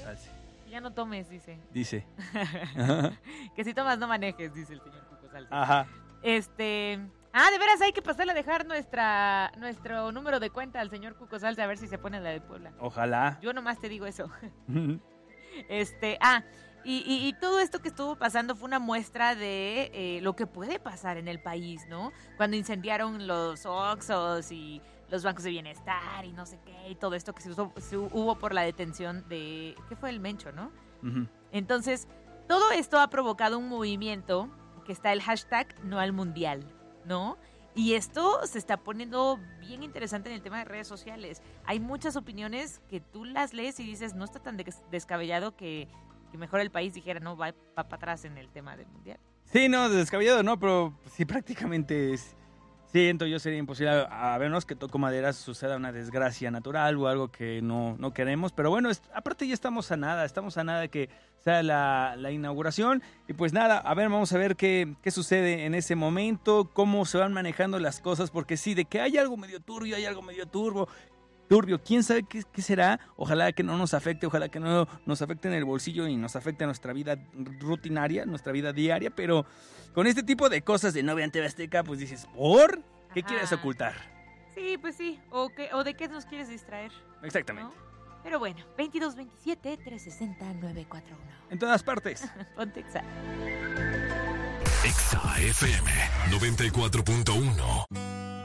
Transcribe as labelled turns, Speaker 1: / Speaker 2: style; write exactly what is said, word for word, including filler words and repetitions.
Speaker 1: Salce.
Speaker 2: Ya no tomes, dice.
Speaker 1: Dice.
Speaker 2: Que si tomas no manejes, dice el señor Cuco Salce.
Speaker 1: Ajá.
Speaker 2: Este... Ah, de veras hay que pasarle a dejar nuestra nuestro número de cuenta al señor Cuco Salce a ver si se pone la de Puebla.
Speaker 1: Ojalá.
Speaker 2: Yo nomás te digo eso. este, ah, y, y, y todo esto que estuvo pasando fue una muestra de eh, lo que puede pasar en el país, ¿no? Cuando incendiaron los Oxxos y los bancos de bienestar y no sé qué, y todo esto que se, usó, se hubo por la detención de... ¿Qué fue? El Mencho, ¿no?
Speaker 1: Uh-huh.
Speaker 2: Entonces, todo esto ha provocado un movimiento que está el hashtag no al mundial, ¿no? Y esto se está poniendo bien interesante en el tema de redes sociales. Hay muchas opiniones que tú las lees y dices, no está tan des- descabellado que, que mejor el país dijera, no, va para atrás en el tema del mundial.
Speaker 1: Sí, no, descabellado no, pero sí prácticamente es... Siento yo sería imposible, a, a vernos que toco madera suceda una desgracia natural o algo que no, no queremos, pero bueno, es, aparte ya estamos a nada, estamos a nada de que sea la, la inauguración y pues nada, a ver, vamos a ver qué, qué sucede en ese momento, cómo se van manejando las cosas, porque sí, de que hay algo medio turbio, hay algo medio turbo, turbio, quién sabe qué, qué será, ojalá que no nos afecte, ojalá que no nos afecte en el bolsillo y nos afecte a nuestra vida rutinaria, nuestra vida diaria, pero con este tipo de cosas de no vean T V Azteca, pues dices, ¿por qué
Speaker 2: Ajá.
Speaker 1: quieres ocultar?
Speaker 2: Sí, pues sí, o, que, o de qué nos quieres distraer.
Speaker 1: Exactamente.
Speaker 2: ¿No? Pero bueno, veintidós veintisiete, trescientos sesenta, novecientos cuarenta y uno.
Speaker 1: En todas partes.
Speaker 2: Ponte Exa.
Speaker 3: Exa F M noventa y cuatro punto uno.